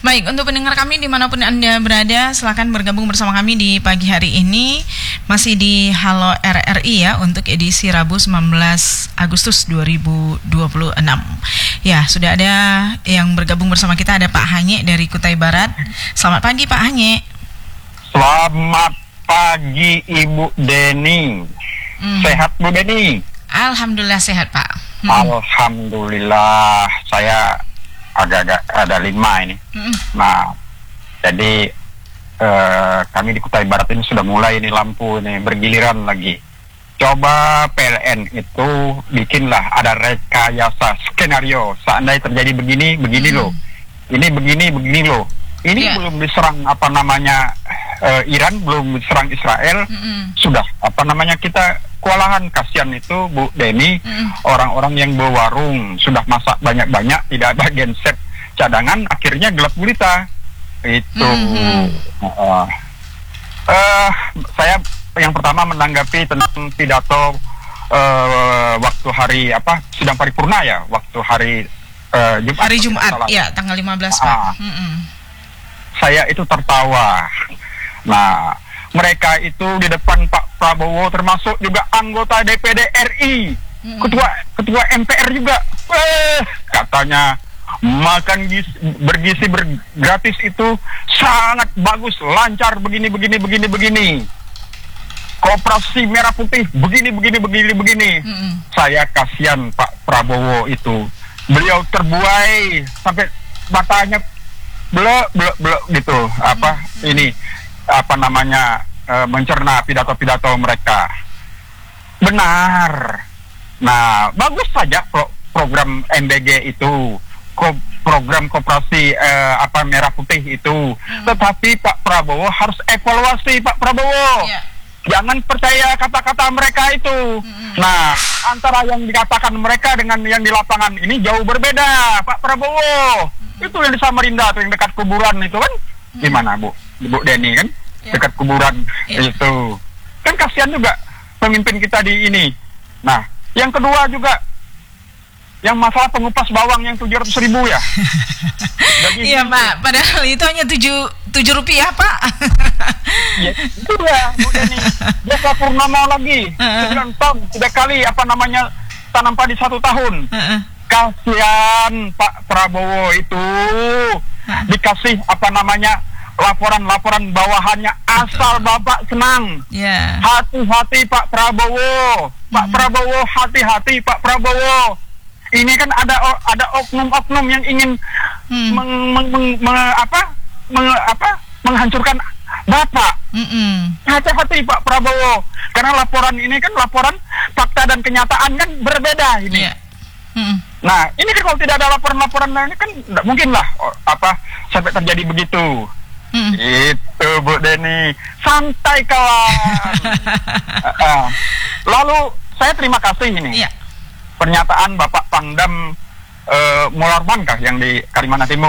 Baik, untuk pendengar kami dimanapun Anda berada, silakan bergabung bersama kami di pagi hari ini. Masih di Halo RRI ya, untuk edisi Rabu 19 Agustus 2026. Ya, sudah ada yang bergabung bersama kita, ada Pak Hanye dari Kutai Barat. Selamat pagi Pak Hanye. Selamat pagi Ibu Deni. Sehat Bu Deni? Alhamdulillah sehat Pak. Alhamdulillah, saya agak-agak ada 5 ini. Nah, jadi kami di Kutai Barat ini sudah mulai ini lampu ini bergiliran lagi. Coba PLN itu bikinlah ada rekayasa skenario. Seandainya terjadi begini loh. Ini begini loh. Ini belum diserang Iran, belum diserang Israel, sudah kita kewalahan. Kasihan itu Bu Deni, orang-orang yang berwarung sudah masak banyak-banyak, tidak ada genset cadangan, akhirnya gelap gulita. Itu saya yang pertama menanggapi tentang pidato waktu hari sidang paripurna ya, waktu hari Jumat. Hari Jumat ya, tanggal 15 Pak. Saya itu tertawa. Nah, mereka itu di depan Pak Prabowo, termasuk juga anggota DPD RI, ketua MPR juga. Katanya makan bergizi gratis itu sangat bagus, lancar begini. Koperasi merah putih begini. Saya kasihan Pak Prabowo itu. Beliau terbuai sampai matanya blek gitu. Mencerna pidato-pidato mereka. Benar. Nah, bagus saja program MBG itu, program koperasi merah putih itu. Tetapi Pak Prabowo harus evaluasi Pak Prabowo. Jangan percaya kata-kata mereka itu. Nah, antara yang dikatakan mereka dengan yang di lapangan ini jauh berbeda, Pak Prabowo. Itu yang di Samarinda tuh, yang dekat kuburan itu kan. Gimana Bu Deni kan? Dekat kuburan itu. Kan kasihan juga pemimpin kita di ini. Nah, yang kedua juga yang masalah pengupas bawang yang 700.000 ya. Iya Pak, padahal itu hanya 7 rupiah Pak. Ya, itu ya Bu Deni. Jasa Purnama lagi 9 tahun 3 kali tanam padi 1 tahun. Kasihan Pak Prabowo itu dikasih laporan bawahannya asal Bapak senang. Hati-hati Pak Prabowo. Pak Prabowo, hati-hati Pak Prabowo. Ini kan ada oknum-oknum yang ingin menghancurkan Bapak. Hati-hati Pak Prabowo. Karena laporan ini kan laporan fakta dan kenyataan kan berbeda ini. Nah, ini kan kalau tidak ada laporan-laporan ini kan tidak mungkin lah sampai terjadi begitu. Itu Bu Deni, santai kawan. Lalu saya terima kasih ini pernyataan Bapak Pangdam Mularman yang di Kalimantan Timur